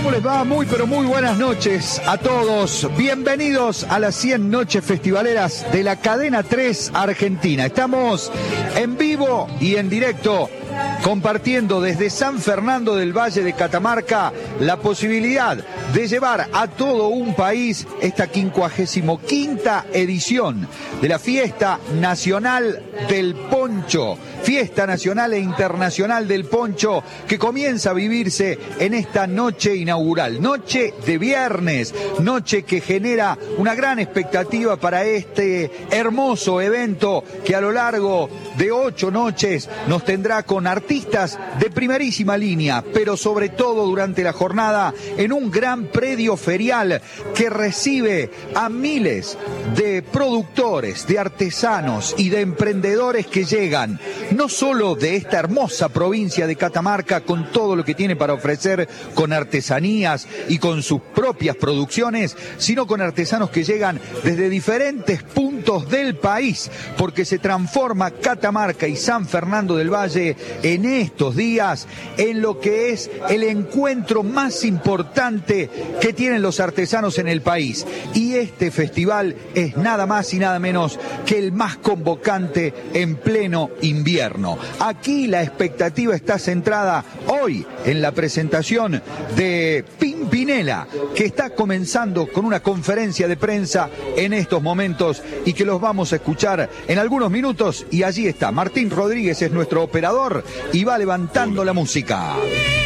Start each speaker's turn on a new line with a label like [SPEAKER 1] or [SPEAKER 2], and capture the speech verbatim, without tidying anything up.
[SPEAKER 1] ¿Cómo les va? Muy, pero muy buenas noches a todos. Bienvenidos a las cien noches festivaleras de la Cadena tres Argentina. Estamos en vivo y en directo, compartiendo desde San Fernando del Valle de Catamarca la posibilidad de llevar a todo un país esta quincuagésimo quinta edición de la Fiesta Nacional del Poncho. Fiesta Nacional e Internacional del Poncho que comienza a vivirse en esta noche inaugural, noche de viernes, noche que genera una gran expectativa para este hermoso evento que a lo largo de ocho noches nos tendrá con artistas de primerísima línea, pero sobre todo durante la jornada en un gran predio ferial que recibe a miles de productores, de artesanos y de emprendedores que llegan no solo de esta hermosa provincia de Catamarca con todo lo que tiene para ofrecer con artesanías y con sus propias producciones, sino con artesanos que llegan desde diferentes puntos del país, porque se transforma Catamarca y San Fernando del Valle en estos días en lo que es el encuentro más importante que tienen los artesanos en el país. Y este festival es nada más y nada menos que el más convocante en pleno invierno. Aquí la expectativa está centrada hoy en la presentación de Pimpinela, que está comenzando con una conferencia de prensa en estos momentos y que los vamos a escuchar en algunos minutos. Y allí está, Martín Rodríguez es nuestro operador y va levantando la música.